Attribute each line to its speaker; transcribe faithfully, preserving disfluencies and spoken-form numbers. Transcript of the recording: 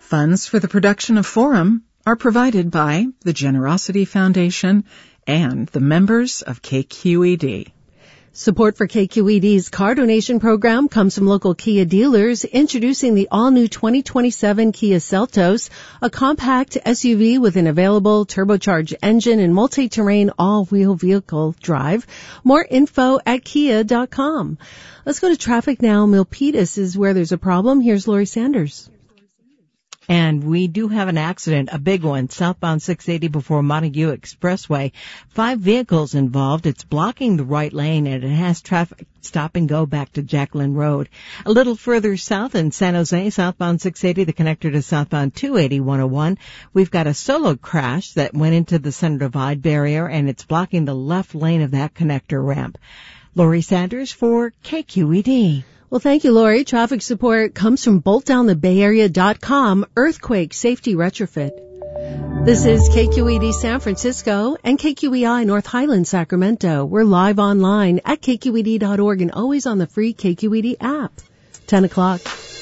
Speaker 1: Funds for the production of Forum are provided by the Generosity Foundation and the members of K Q E D.
Speaker 2: Support for K Q E D's car donation program comes from local Kia dealers introducing the all-new twenty twenty-seven Kia Seltos, a compact S U V with an available turbocharged engine and multi-terrain all-wheel vehicle drive. More info at kia dot com. Let's go to traffic now. Milpitas is where there's a problem. Here's Lori Sanders.
Speaker 3: And we do have an accident, a big one, southbound six eighty before Montague Expressway. Five vehicles involved. It's blocking the right lane, and it has traffic stop and go back to Jacqueline Road. A little further south in San Jose, southbound six eighty, the connector to southbound two eighty one oh one. We've got a solo crash that went into the center divide barrier, and it's blocking the left lane of that connector ramp. Lori Sanders for K Q E D.
Speaker 2: Well, thank you, Lori. Traffic support comes from bolt down the bay area dot com, earthquake safety retrofit. This is K Q E D San Francisco and K Q E I North Highland, Sacramento. We're live online at K Q E D dot org and always on the free K Q E D app. ten o'clock.